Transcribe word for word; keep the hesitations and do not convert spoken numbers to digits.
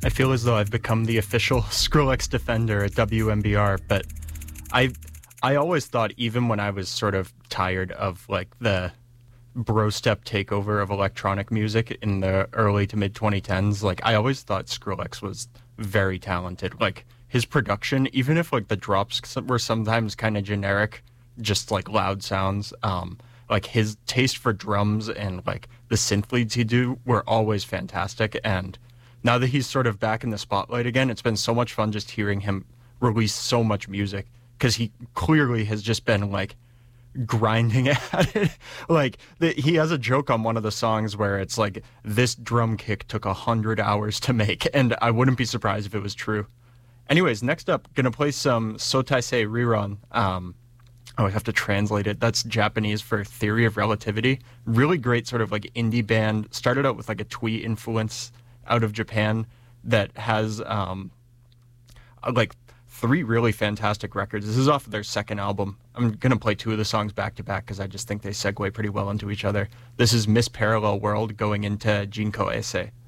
I feel as though I've become the official Skrillex defender at W M B R, but I I always thought, even when I was sort of tired of like the bro step takeover of electronic music in the early to mid twenty tens, like I always thought Skrillex was very talented. Like his production, even if like the drops were sometimes kind of generic, just like loud sounds, um, like his taste for drums and like the synth leads he do were always fantastic. And now that he's sort of back in the spotlight again, it's been so much fun just hearing him release so much music, because he clearly has just been like grinding at it. Like the, he has a joke on one of the songs where it's like, this drum kick took a hundred hours to make, and I wouldn't be surprised if it was true. Anyways, next up, gonna play some Sotaisei Rerun. Um, oh, I have to translate it. That's Japanese for Theory of Relativity. Really great sort of like indie band. Started out with like a twee influence out of Japan that has um, like three really fantastic records. This is off of their second album. I'm going to play two of the songs back to back because I just think they segue pretty well into each other. This is Miss Parallel World going into Jinko Ese.